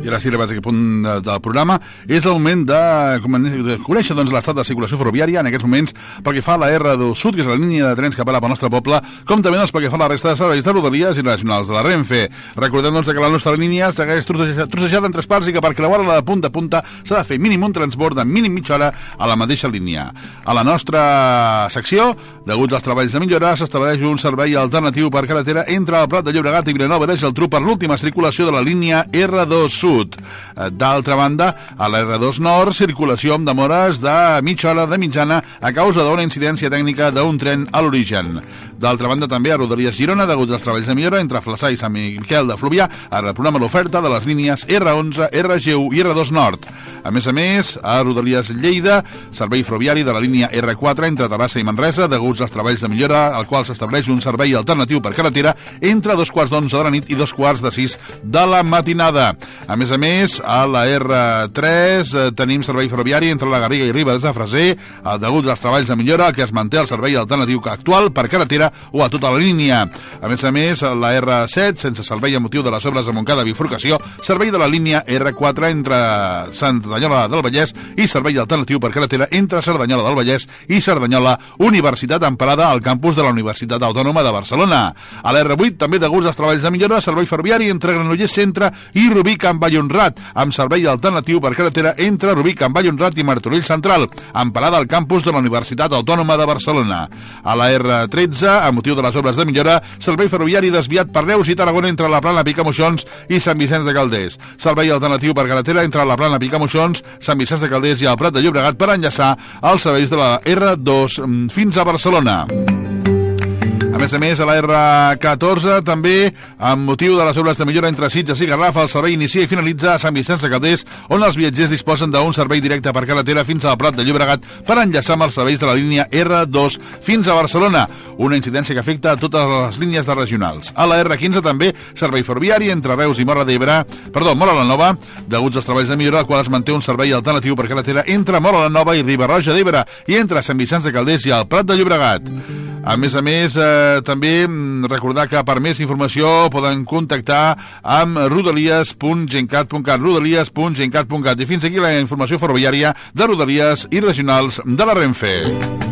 I ara sí, arribats a aquest punt del programa, és el moment de conèixer l'estat de circulació ferroviària en aquests moments pel que fa a la R2 Sud, que és la línia de trens que para pel nostre poble, com també pel que fa a la resta de serveis de rodalies i regionals de la Renfe. Recordem que la nostra línia segueix trossejada en tres parts i que per creuar-la de punta a punta s'ha de fer mínim un transbord de mínim mitja hora a la mateixa línia. A la nostra secció, degut als treballs de millora, s'estableix un servei alternatiu per carretera entre el Prat de Llobregat i Vilanova i la Geltrú per l'última circulació de la línia R2 Sud. D'altra banda, a la R2 Nord, circulació amb demores de mitja hora de mitjana a causa d'una incidència tècnica d'un tren a l'origen. D'altra banda, també a Rodalies Girona, degut als treballs de millora entre Flaçà i Sant Miquel de Fluvià, es reprograma l'oferta de les línies R11, RG1 i R2 Nord. A més, a Rodalies Lleida, servei ferroviari de la línia R4 entre Terrassa i Manresa, degut als treballs de millora, al qual s'estableix un servei alternatiu per carretera entre 2:15 de la nit i 2:45 de la matinada. A més, a la R3 tenim servei ferroviari entre la Garriga i Ribes de Freser, degut als treballs de millora, que es manté el servei alternatiu actual per carretera o a tota la línia. A més, a la R7, sense servei a motiu de les obres de Montcada bifurcació, servei de la línia R4 entre Cerdanyola del Vallès i servei alternatiu per carretera entre Cerdanyola del Vallès i Cerdanyola Universitat, emparada al campus de la Universitat Autònoma de Barcelona. A la R8, també degut als treballs de millora, servei ferroviari entre Granollers Centre i Rubí Can Vallhonrat, amb servei alternatiu per carretera entre Rubí Can Vallhonrat i Martorell Central, emparada al campus de la Universitat Autònoma de Barcelona. A la R13, a motiu de les obres de millora, servei ferroviari desviat per Reus i Tarragona entre la Plana Picamoixons i Sant Vicenç de Calders. Servei alternatiu per carretera entre la Plana Picamoixons, Sant Vicenç de Calders i el Prat de Llobregat per enllaçar els serveis de la R2 fins a Barcelona. A més, a la R14, també, amb motiu de les obres de millora entre Sitges i Garraf, el servei inicia i finalitza a Sant Vicenç de Calders, on els viatgers disposen d'un servei directe per carretera fins al Prat de Llobregat per enllaçar amb els serveis de la línia R2 fins a Barcelona, una incidència que afecta a totes les línies de regionals. A la R15, també, servei ferroviari entre Reus i Móra la Nova, deguts als treballs de millora, al qual es manté un servei alternatiu per carretera entre Móra la Nova i Riba-roja d'Ebre i entre Sant Vicenç de Calders i el Prat de Llobregat. A més, també recordar que per més informació poden contactar amb rodalies.gencat.cat i fins aquí la informació ferroviària de Rodalies i regionals de la Renfe.